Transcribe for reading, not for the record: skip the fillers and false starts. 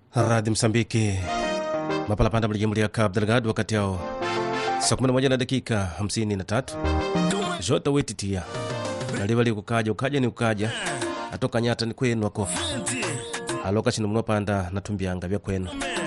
Radi Msambiki mapala panda mlijimuli ya Cabo Delgado wakati yao saa 11 na dakika 53 Jota wetitia nalivali ukaja ni ukaja atoka nyata ni kwenu wako aloka chini mno panda na tumbianga vya kwenu